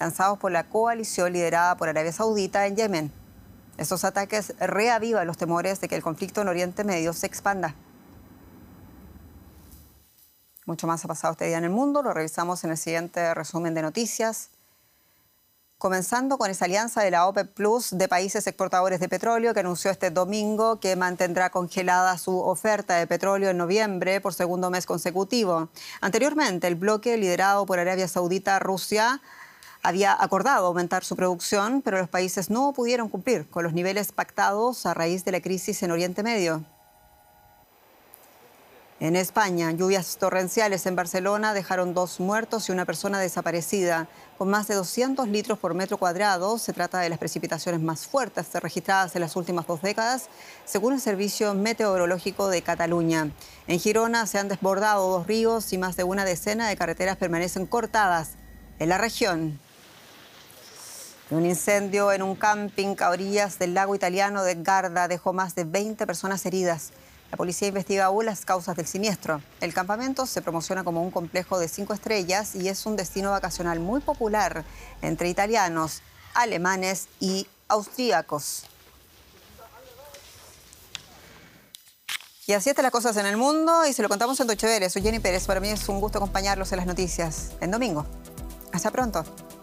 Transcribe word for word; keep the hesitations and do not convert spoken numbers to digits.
lanzados por la coalición liderada por Arabia Saudita en Yemen. Estos ataques reavivan los temores de que el conflicto en Oriente Medio se expanda. Mucho más ha pasado este día en el mundo, lo revisamos en el siguiente resumen de noticias. Comenzando con esa alianza de la OPEP Plus de países exportadores de petróleo que anunció este domingo que mantendrá congelada su oferta de petróleo en noviembre por segundo mes consecutivo. Anteriormente, el bloque liderado por Arabia Saudita, Rusia, había acordado aumentar su producción, pero los países no pudieron cumplir con los niveles pactados a raíz de la crisis en Oriente Medio. En España, lluvias torrenciales en Barcelona dejaron dos muertos y una persona desaparecida. Con más de doscientos litros por metro cuadrado, se trata de las precipitaciones más fuertes registradas en las últimas dos décadas, según el Servicio Meteorológico de Cataluña. En Girona se han desbordado dos ríos y más de una decena de carreteras permanecen cortadas en la región. Un incendio en un camping a orillas del lago italiano de Garda dejó más de veinte personas heridas. La policía investiga aún las causas del siniestro. El campamento se promociona como un complejo de cinco estrellas y es un destino vacacional muy popular entre italianos, alemanes y austríacos. Y así están las cosas en el mundo y se lo contamos en Deutsche Welle. Soy Jenny Pérez. Para mí es un gusto acompañarlos en las noticias en domingo. Hasta pronto.